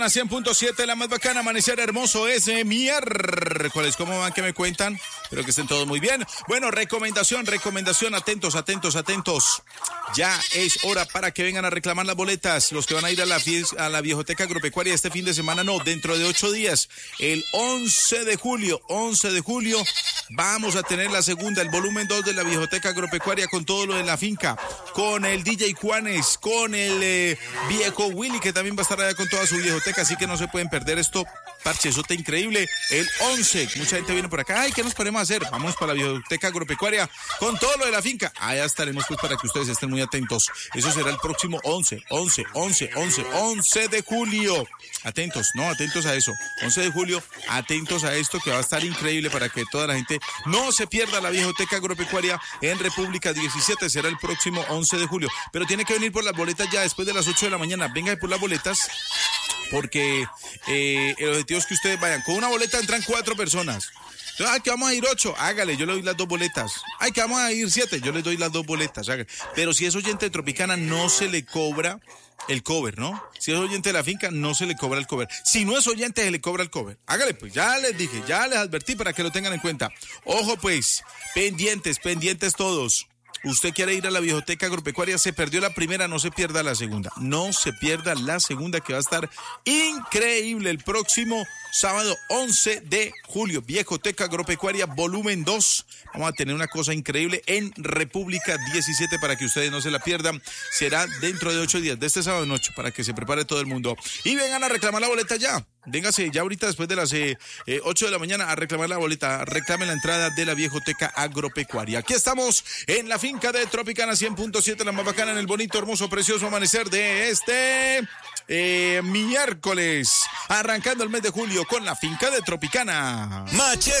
100.7, la más bacana, amanecer hermoso es miércoles. ¿Cómo van? ¿Qué me cuentan? Espero que estén todos muy bien. Bueno, recomendación, atentos. Ya es hora para que vengan a reclamar las boletas. Los que van a ir a la Viejoteca Agropecuaria este fin de semana, no, dentro de 8 días. El 11 de julio, vamos a tener la segunda, el volumen 2 de la Viejoteca Agropecuaria con todo lo de la finca, con el DJ Juanes, con el viejo Willy, que también va a estar allá con toda su Viejoteca, así que no se pueden perder esto. Parchezote increíble, el 11, mucha gente viene por acá, ay, ¿qué nos podemos hacer? Vamos para la Viejoteca Agropecuaria con todo lo de la finca, allá estaremos pues para que ustedes estén muy atentos. Eso será el próximo 11 de julio, atentos a eso, 11 de julio, atentos a esto que va a estar increíble para que toda la gente no se pierda la Viejoteca Agropecuaria en República 17, será el próximo 11 de julio, pero tiene que venir por las boletas ya después de las 8 de la mañana, venga por las boletas, porque el objetivo es que ustedes vayan. Con una boleta entran 4 personas. Entonces, ay, que vamos a ir 8, hágale, yo le doy las 2 boletas. Ay, que vamos a ir 7, yo les doy las 2 boletas, hágale. Pero si es oyente de Tropicana, no se le cobra el cover, ¿no? Si es oyente de la finca, no se le cobra el cover. Si no es oyente, se le cobra el cover. Hágale, pues, ya les dije, ya les advertí para que lo tengan en cuenta. Ojo, pues, pendientes todos. Usted quiere ir a la Viejoteca Agropecuaria, se perdió la primera, no se pierda la segunda. No se pierda la segunda, que va a estar increíble el próximo sábado 11 de julio. Viejoteca Agropecuaria volumen 2. Vamos a tener una cosa increíble en República 17 para que ustedes no se la pierdan. Será dentro de 8 días, de este sábado en 8, para que se prepare todo el mundo. Y vengan a reclamar la boleta ya. Véngase ya ahorita después de las 8 de la mañana a reclamar la boleta. Reclamen la entrada de la Viejoteca Agropecuaria. Aquí estamos en la finca de Tropicana 100.7, la más bacana, en el bonito, hermoso, precioso amanecer de este miércoles. Arrancando el mes de julio con la finca de Tropicana. Machete